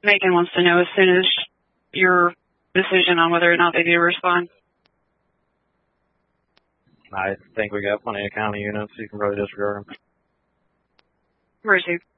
Macon wants to know as soon as your decision on whether or not they do respond. I think we got plenty of county units. You can probably disregard them. Mercy.